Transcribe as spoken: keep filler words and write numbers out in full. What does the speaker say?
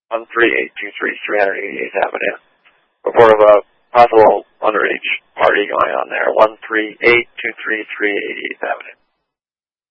one three eight two three, three eighty-eighth Avenue. Report of a possible underage party going on there, one three eight two three, three eighty-eighth Avenue.